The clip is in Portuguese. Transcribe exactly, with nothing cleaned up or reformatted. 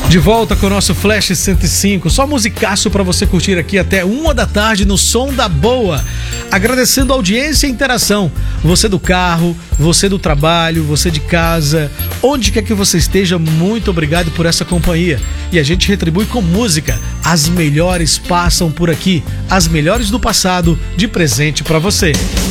De volta com o nosso Flash cento e cinco, só musicaço pra você curtir aqui até uma da tarde no Som da Boa. Agradecendo a audiência e a interação. Você do carro, você do trabalho, você de casa, onde quer que você esteja, muito obrigado por essa companhia. E a gente retribui com música. As melhores passam por aqui, as melhores do passado, de presente pra você.